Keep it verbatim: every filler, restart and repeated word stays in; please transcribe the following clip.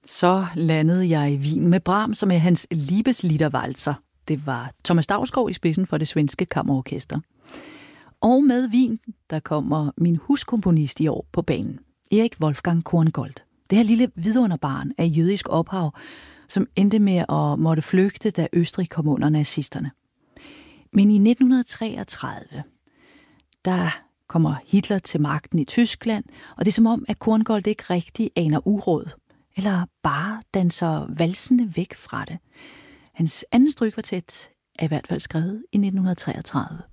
Så landede jeg i Wien med Brahms og med hans Liebesliederwalzer. Det var Thomas Dausgaard i spidsen for det svenske kammerorkester. Og med Wien, der kommer min huskomponist i år på banen, Erik Wolfgang Korngold. Det her lille vidunderbarn af jødisk ophav, som endte med at måtte flygte, da Østrig kom under nazisterne. Men i nitten treogtredive, der kommer Hitler til magten i Tyskland, og det er som om, at Korngold ikke rigtig aner uråd, eller bare danser valsende væk fra det. Hans anden strygekvartet er i hvert fald skrevet i nitten treogtredive.